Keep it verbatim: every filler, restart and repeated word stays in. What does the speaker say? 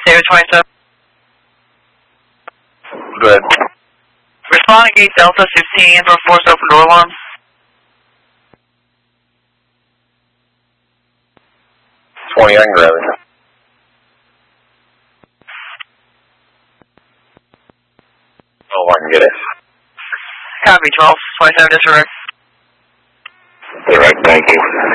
David twenty-seven. Good. Responding gate Delta fifteen for force open door alarm. twenty, I can grab it. Oh, I can get it. Copy, twelve, twenty-seven disregard. All right, thank you.